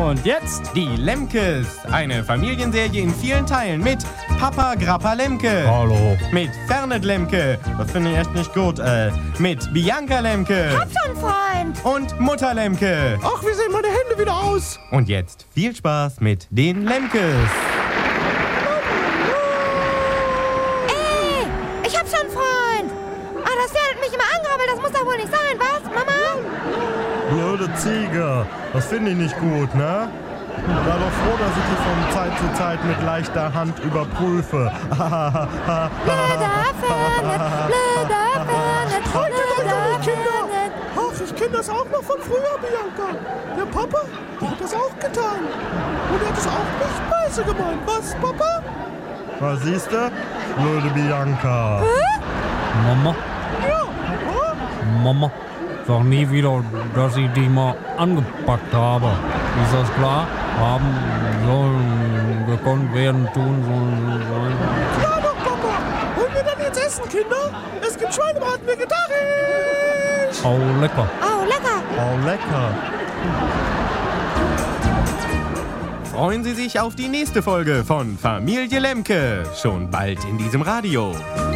Und jetzt die Lemkes. Eine Familienserie in vielen Teilen mit Papa Grappa Lemke. Hallo. Mit Fernet Lemke. Das finde ich echt nicht gut. Mit Bianca Lemke. Hab schon einen Freund. Und Mutter Lemke. Ach, wie sehen meine Hände wieder aus? Und jetzt viel Spaß mit den Lemkes. Ey, ich hab schon einen Freund. Ah, das Pferd hat mich immer angrabbelt. Das muss doch wohl nicht sein, was, Mama? Blöde Ziege. Das finde ich nicht gut, ne? Sei doch froh, dass ich die von Zeit zu Zeit mit leichter Hand überprüfe. Blöder Fernet, blöder Fernet, blöder Fernet. Ach, ich kenne das auch noch von früher, Bianca. Der Papa, der hat das auch getan. Und er hat es auch nicht böse gemeint. Was, Papa? Was siehst du? Blöde Bianca. Mama, Ja, Papa? Mama, sag nie wieder, dass ich dich mal angepackt habe. Ist das klar? Haben sollen, gekonnt werden, tun sollen. Klar doch, Papa. Holen wir dann jetzt Essen, Kinder? Es gibt Schweinebraten vegetarisch. Oh, lecker. Oh, lecker. Oh, lecker. Freuen Sie sich auf die nächste Folge von Familie Lemke. Schon bald in diesem Radio.